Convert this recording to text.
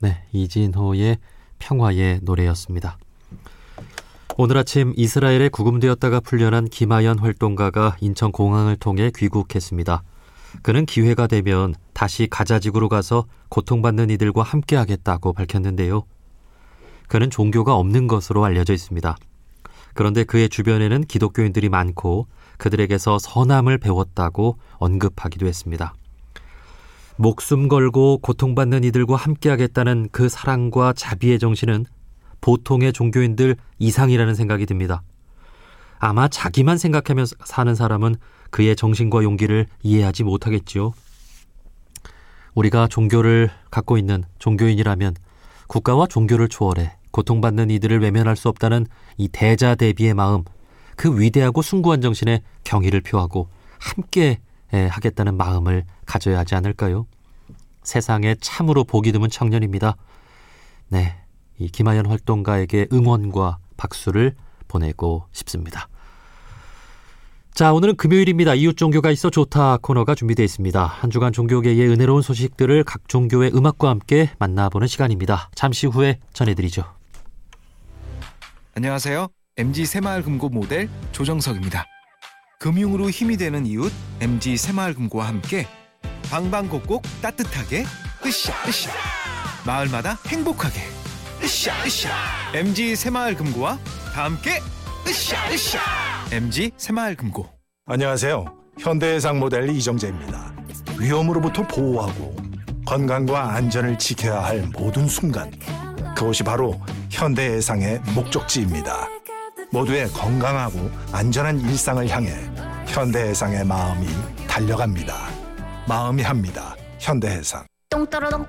네, 이진호의 평화의 노래였습니다. 오늘 아침 이스라엘에 구금되었다가 풀려난 김하연 활동가가 인천공항을 통해 귀국했습니다. 그는 기회가 되면 다시 가자지구로 가서 고통받는 이들과 함께하겠다고 밝혔는데요. 그는 종교가 없는 것으로 알려져 있습니다. 그런데 그의 주변에는 기독교인들이 많고 그들에게서 선함을 배웠다고 언급하기도 했습니다. 목숨 걸고 고통받는 이들과 함께하겠다는 그 사랑과 자비의 정신은 보통의 종교인들 이상이라는 생각이 듭니다. 아마 자기만 생각하며 사는 사람은 그의 정신과 용기를 이해하지 못하겠지요. 우리가 종교를 갖고 있는 종교인이라면 국가와 종교를 초월해 고통받는 이들을 외면할 수 없다는 이 대자대비의 마음, 그 위대하고 숭고한 정신에 경의를 표하고 함께 하겠다는 마음을 가져야 하지 않을까요? 세상에 참으로 보기 드문 청년입니다. 네, 이 김하연 활동가에게 응원과 박수를 보내고 싶습니다. 자, 오늘은 금요일입니다. 이웃 종교가 있어 좋다 코너가 준비되어 있습니다. 한 주간 종교계의 은혜로운 소식들을 각 종교의 음악과 함께 만나보는 시간입니다. 잠시 후에 전해드리죠. 안녕하세요. MG 새마을금고 모델 조정석입니다. 금융으로 힘이 되는 이웃 MG 새마을금고와 함께 방방곡곡 따뜻하게 으쌰으쌰, 마을마다 행복하게 으쌰으쌰, MG 새마을금고와 다 함께 으쌰으쌰. MG 새마을금고. 안녕하세요. 현대해상 모델 이정재입니다. 위험으로부터 보호하고 건강과 안전을 지켜야 할 모든 순간, 그것이 바로 현대해상의 목적지입니다. 모두의 건강하고 안전한 일상을 향해 현대해상의 마음이 달려갑니다. 마음이 합니다. 현대해상. 똥 떨어덩